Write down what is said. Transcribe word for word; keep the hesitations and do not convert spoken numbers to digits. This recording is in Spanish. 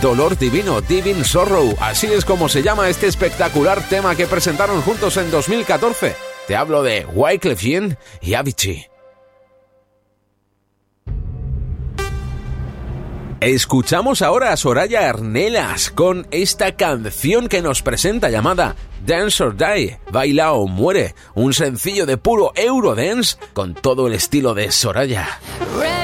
Dolor Divino, Divine Sorrow, así es como se llama este espectacular tema que presentaron juntos en dos mil catorce. Te hablo de Wyclef Jean y Avicii. Escuchamos ahora a Soraya Arnelas con esta canción que nos presenta llamada Dance or Die, Baila o Muere, un sencillo de puro Eurodance con todo el estilo de Soraya.